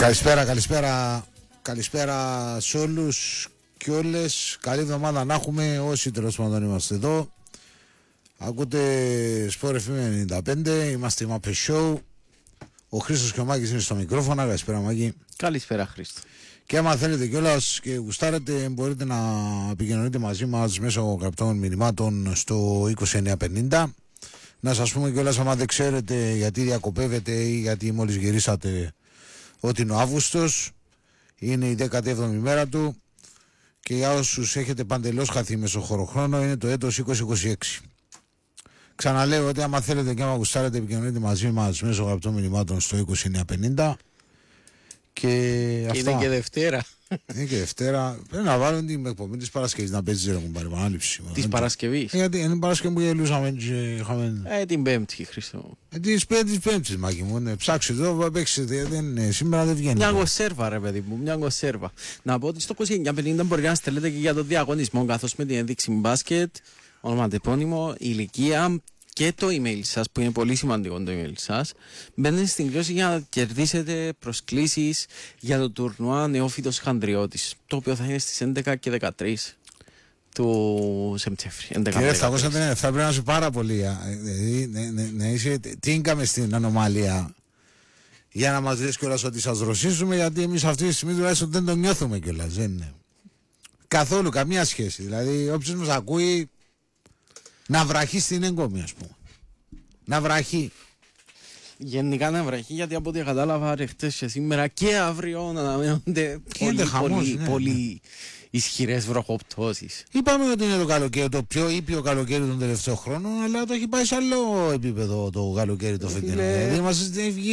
Καλησπέρα σε όλους και όλες. Καλή εβδομάδα να έχουμε όσοι τέλος πάντων είμαστε εδώ. Ακούτε Sport FM 95, είμαστε η Mapes Show. Ο Χρήστος και ο Μάκης είναι στο μικρόφωνο. Καλησπέρα Μάκη. Καλησπέρα Χρήστο. Και άμα θέλετε κιόλας και γουστάρετε, μπορείτε να επικοινωνείτε μαζί μας μέσω γραπτών μηνυμάτων στο 2950. Να σας πούμε κιόλας, άμα δεν ξέρετε γιατί διακοπεύετε ή γιατί μόλις γυρίσατε, ότι είναι ο Αύγουστος, είναι η 17η μέρα του, και για όσους έχετε παντελώς χαθεί μεσοχωροχρόνο είναι το έτος 2026. Ξαναλέω ότι άμα θέλετε και άμα γουστάρετε, επικοινωνείτε μαζί μας μέσω γραπτών μηνυμάτων στο 2950. Και αυτά. Είναι και Δευτέρα. Είναι και Δευτέρα. Πρέπει να βάλουν την εκπομπή της Παρασκευής να παίζει ρε κουμπάρι, επανάληψη. Της Παρασκευής. Γιατί είναι Παρασκευή που γελούσαμε και είχαμε... την Πέμπτη, Χρήστο. Της Πέμπτης, Μάκη μου. Ψάξτε εδώ, παίξτε. Σήμερα δεν βγαίνει. Μια κονσέρβα, ρε παιδί μου, μια κονσέρβα. Να πω ότι στο 2950 μπορεί να στελείτε και για το διαγωνισμό, καθώς με την ένδειξη μπάσκετ, ονοματεπώνυμο, ηλικία και το email σας, που είναι πολύ σημαντικό το email σας, μπαίνετε στην κλώση για να κερδίσετε προσκλήσεις για το τουρνουά Νεόφυτος Χανδριώτης, το οποίο θα είναι στις 11 και 13 του Σεπτέμβρη. Κύριε 797, πρέπει να είσαι πάρα πολύ. Να είσαι τίνκαμε στην ανομαλία για να μας δεις κιόλας ότι σας δροσίζουμε, γιατί εμείς αυτή τη στιγμή τουλάχιστον δεν το νιώθουμε κιόλας. Δεν είναι καθόλου καμία σχέση. Δηλαδή όποιος μας ακούει να βραχεί στην εγκόμη, ας πούμε. Να βραχεί. Γενικά να βραχεί, γιατί από ό,τι κατάλαβα χτες και σήμερα και αύριο αναμένονται πολύ ισχυρές βροχοπτώσεις. Είπαμε ότι είναι το καλοκαίρι, το πιο ήπιο καλοκαίρι των τελευταίων χρόνων, αλλά το έχει πάει σε άλλο επίπεδο το καλοκαίρι το φετινό. Δηλαδή